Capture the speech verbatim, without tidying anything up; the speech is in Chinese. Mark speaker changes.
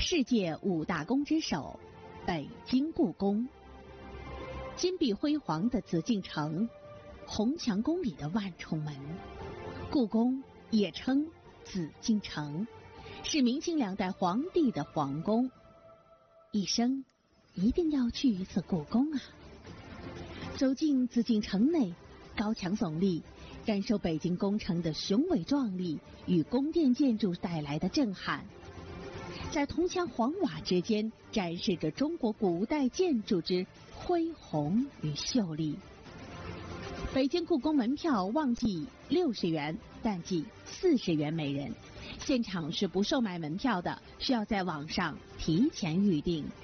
Speaker 1: 世界五大宫之首，北京故宫。金碧辉煌的紫禁城，红墙宫里的万重门。故宫也称紫禁城，是明清两代皇帝的皇宫。一生一定要去一次故宫啊！走进紫禁城内，高墙耸立，感受北京宫城的雄伟壮丽与宫殿建筑带来的震撼。在铜墙黄瓦之间，展示着中国古代建筑之恢宏与秀丽。北京故宫门票旺季六十元，淡季四十元每人。现场是不售卖门票的，需要在网上提前预订。